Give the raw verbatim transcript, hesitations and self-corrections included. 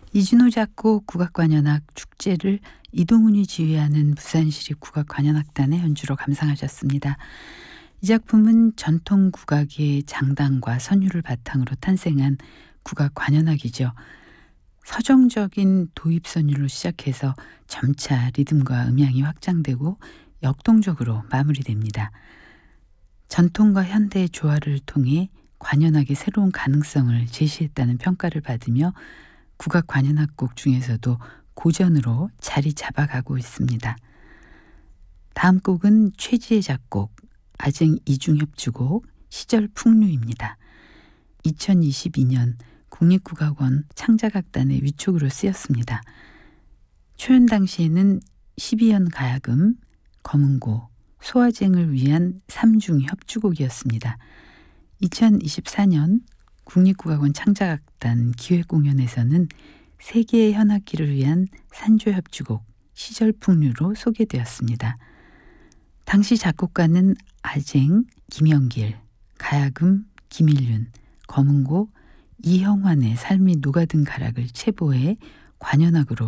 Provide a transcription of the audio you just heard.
이진호 작곡 국악관현악 축제를 이동훈이 지휘하는 부산시립국악관현악단의 연주로 감상하셨습니다. 이 작품은 전통 국악의 장단과 선율을 바탕으로 탄생한 국악관현악이죠. 서정적인 도입 선율로 시작해서 점차 리듬과 음향이 확장되고 역동적으로 마무리됩니다. 전통과 현대의 조화를 통해 관현악의 새로운 가능성을 제시했다는 평가를 받으며 국악관현악곡 중에서도 고전으로 자리 잡아가고 있습니다. 다음 곡은 최지혜 작곡, 아쟁 이중협주곡 시절풍류입니다. 이천이십이 년 국립국악원 창작악단의 위촉으로 쓰였습니다. 초연 당시에는 십이 연 가야금, 검은고, 소화쟁을 위한 삼중 협주곡이었습니다. 이천이십사 년 국립국악원 창작악단 기획공연에서는 세 개의 현악기를 위한 산조협주곡 시절풍류로 소개되었습니다. 당시 작곡가는 아쟁, 김영길, 가야금, 김일륜, 검은고, 이형환의 삶이 녹아든 가락을 체보해 관현악으로